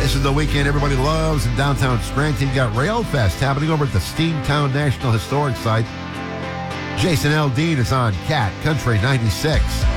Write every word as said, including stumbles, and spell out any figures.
This is the weekend everybody loves in downtown Scranton. You got Rail Fest happening over at the Steamtown National Historic Site. Jason Aldean is on Cat Country ninety-six.